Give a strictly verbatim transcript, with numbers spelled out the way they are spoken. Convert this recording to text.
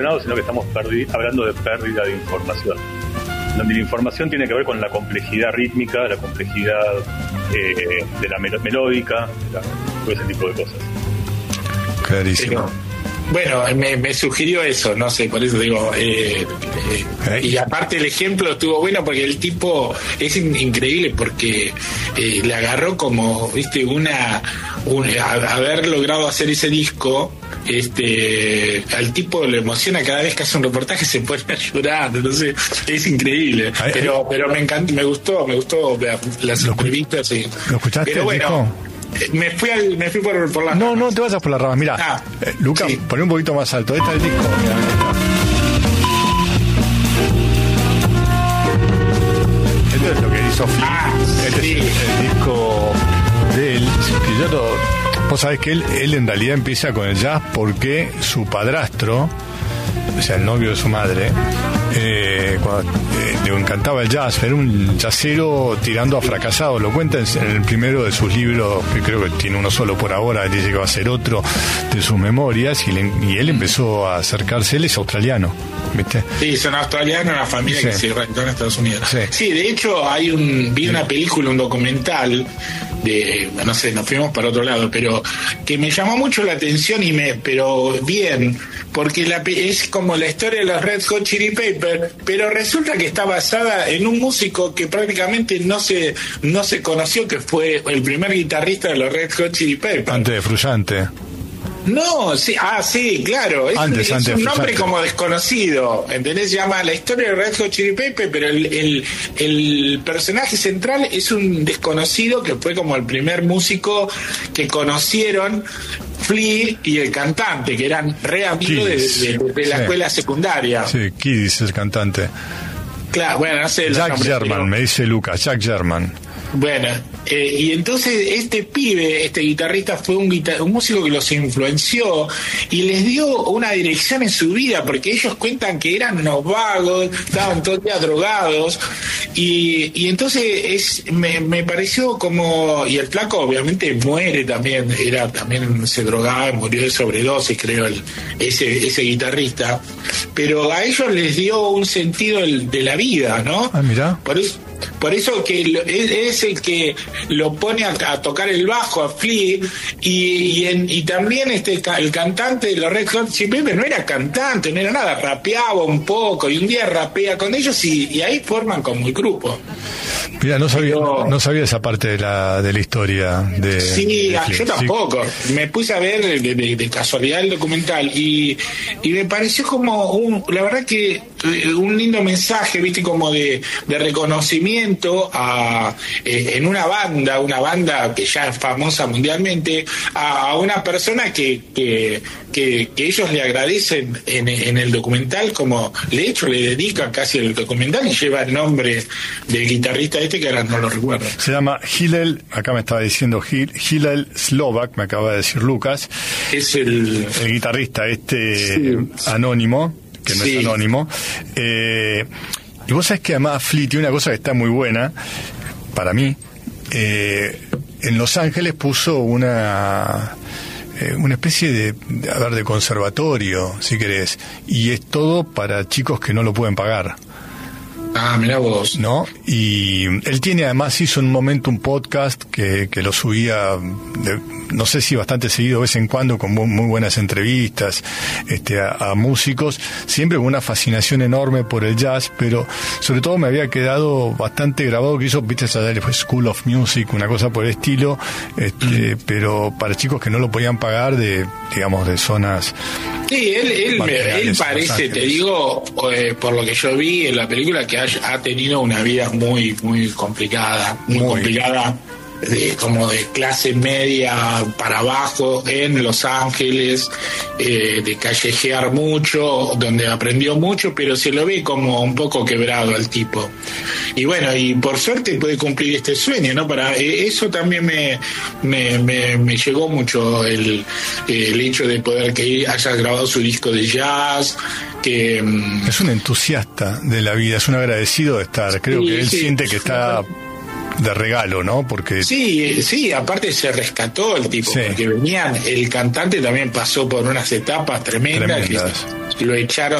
sino que estamos perdi- hablando de pérdida de información. Donde la información tiene que ver con la complejidad rítmica, la complejidad eh, de la mel- melódica, la, todo ese tipo de cosas. Clarísimo. Bueno, me, me sugirió eso, no sé, por eso digo, eh, eh, y aparte el ejemplo estuvo bueno porque el tipo es in- increíble porque eh, le agarró como, viste, una, un, a, haber logrado hacer ese disco, este, al tipo le emociona cada vez que hace un reportaje, se pone a llorar, entonces es increíble, ay, pero, pero me encantó, me gustó, me gustó las entrevistas, y, ¿Lo escuchaste pero el bueno, disco? Me fui, al, me fui por, por las No, ramas. no te vayas por las ramas. Mirá, Ah, eh, Lucas, sí. poné un poquito más alto. Ahí está el disco. Mirá, ahí está. Esto es lo que hizo Flea. Ah, Este sí. es el, el disco de él. Que yo lo, vos sabés que él, él en realidad empieza con el jazz porque su padrastro, o sea, el novio de su madre, eh, cuando, eh, le encantaba el jazz, era un jazzero tirando a fracasado. Lo cuenta en, en el primero de sus libros, que creo que tiene uno solo por ahora, dice que va a ser otro de sus memorias, y, le, y él empezó a acercarse. Él es australiano, ¿viste? Sí, son australianos, una familia Sí. que se radicó en Estados Unidos. Sí. Sí, de hecho hay un vi una película, un documental de, no sé, nos fuimos para otro lado, pero que me llamó mucho la atención y me, pero bien, porque la, pe- es como la historia de los Red Hot Chili Peppers, pero resulta que está basada en un músico que prácticamente no se no se conoció, que fue el primer guitarrista de los Red Hot Chili Peppers. Antes de Frusciante. No, sí, ah, sí, claro. Es, Antes, es antes, un nombre Frusciante. como desconocido, ¿entendés? Se llama La historia de Red Hot Chili Peppers, pero el, el, el personaje central es un desconocido que fue como el primer músico que conocieron Flea y el cantante, que eran re amigos de, Kiss. de- de la Sí. escuela secundaria. Sí, Kiss, el cantante. Claro, bueno, no sé los Jack nombres, German, pero- me dice Lucas, Jack German. Bueno, eh, y entonces este pibe, este guitarrista, fue un, guitar- un músico que los influenció y les dio una dirección en su vida, porque ellos cuentan que eran unos vagos, estaban todo el día drogados, y, y entonces es me, me pareció como, y el flaco obviamente muere también, era también se drogaba, murió de sobredosis, creo, el, ese, ese guitarrista, pero a ellos les dio un sentido el- de la vida, ¿no? Ah, mirá. Por eso, por eso que lo- es, es el que lo pone a, a tocar el bajo a Flea, y, y, en- y también este ca- el cantante de los Red Hot Chili Peppers no era cantante, no era nada, rapeaba un poco y un día rapea con ellos y, y ahí forman como el grupo. Mira, no sabía, Pero- no sabía esa parte de la, de la historia de. Sí, de ah, Flea. yo Sí. tampoco. Me puse a ver de, de- de casualidad el documental y, y me pareció como un, la verdad que eh, un lindo mensaje, viste, como de, de reconocimiento a eh, en una banda, una banda que ya es famosa mundialmente, a, a una persona que, que, que, que ellos le agradecen en, en el documental, como de hecho le dedican casi el documental y lleva el nombre del guitarrista este que ahora no lo recuerdo. Se llama Hillel, acá me estaba diciendo Hil- Hillel Slovak, me acaba de decir Lucas, Es el... el guitarrista este Sí. anónimo, que no Sí. es anónimo. Eh, y vos sabés que además Flea tiene una cosa que está muy buena, para mí. Eh, en Los Ángeles puso una... eh, una especie de, de, a ver, de conservatorio, si querés, y es todo para chicos que no lo pueden pagar. Ah, mirá vos. ¿No? Y él tiene, además hizo en un momento un podcast que, que lo subía, de, no sé si bastante seguido, de vez en cuando, con muy, muy buenas entrevistas este, a, a músicos, siempre con una fascinación enorme por el jazz, pero sobre todo me había quedado bastante grabado que hizo, viste, esa fue School of Music, una cosa por el estilo, este, mm. pero para chicos que no lo podían pagar de, digamos, de zonas... Sí, él, él, él parece, te digo, eh, por lo que yo vi en la película, que ha, ha tenido una vida muy, muy complicada, muy, muy. complicada, de, como de clase media para abajo en Los Ángeles, eh, de callejear mucho, donde aprendió mucho, pero se lo ve como un poco quebrado al tipo. Y bueno, y por suerte puede cumplir este sueño, ¿no? Para eh, eso también me, me, me, me llegó mucho el, el hecho de poder que haya grabado su disco de jazz, que... Es un entusiasta de la vida, es un agradecido de estar. Creo sí, que él sí, siente que está... de regalo, ¿no? Porque sí, sí, aparte se rescató el tipo, sí. Porque venían, el cantante también pasó por unas etapas tremendas, tremendas. Que lo echaron